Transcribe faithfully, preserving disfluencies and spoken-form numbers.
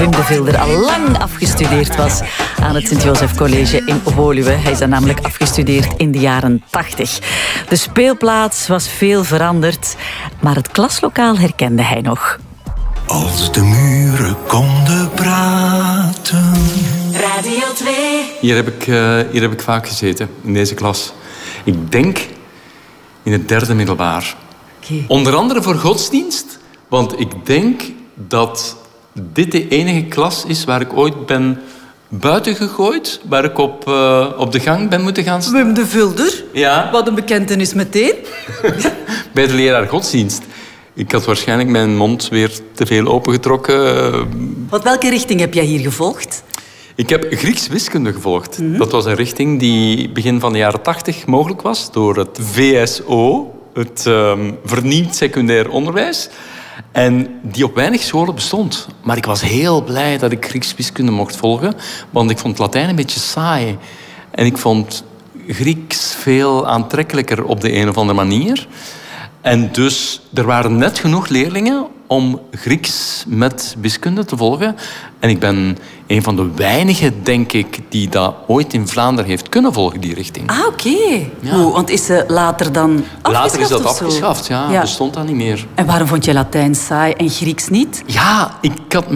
Wim de Vilder al lang afgestudeerd was aan het Sint-Joseph College in Woluwe. Hij is daar namelijk afgestudeerd in de jaren tachtig. De speelplaats was veel veranderd, maar het klaslokaal herkende hij nog. Als de muren konden praten. Radio twee. Hier heb ik, uh, hier heb ik vaak gezeten, in deze klas. Ik denk in het derde middelbaar. Okay. Onder andere voor godsdienst, want ik denk dat dit de enige klas is waar ik ooit ben buiten gegooid, waar ik op, uh, op de gang ben moeten gaan staan. Wim de Vilder? Ja. Wat een bekentenis meteen. Bij de leraar godsdienst. Ik had waarschijnlijk mijn mond weer te veel opengetrokken. Wat, welke richting heb jij hier gevolgd? Ik heb Grieks wiskunde gevolgd. Mm-hmm. Dat was een richting die begin van de jaren tachtig mogelijk was door het V S O, het um, vernieuwd secundair onderwijs. En die op weinig scholen bestond. Maar ik was heel blij dat ik Grieks wiskunde mocht volgen, want ik vond Latijn een beetje saai. En ik vond Grieks veel aantrekkelijker op de een of andere manier. En dus, er waren net genoeg leerlingen om Grieks met wiskunde te volgen. En ik ben een van de weinigen, denk ik, die dat ooit in Vlaanderen heeft kunnen volgen, die richting. Ah, oké. Okay. Ja. Oh, want is ze later dan afgeschaft? Later is dat of zo? afgeschaft, ja. ja. Bestond dat niet meer. En waarom vond je Latijn saai en Grieks niet? Ja, ik had